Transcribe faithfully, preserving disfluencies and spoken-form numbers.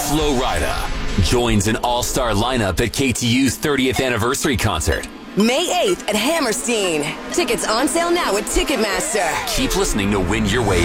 Flo Rida joins an all-star lineup at K T U's thirtieth anniversary concert. May eighth at Hammerstein. Tickets on sale now at Ticketmaster. Keep listening to win your way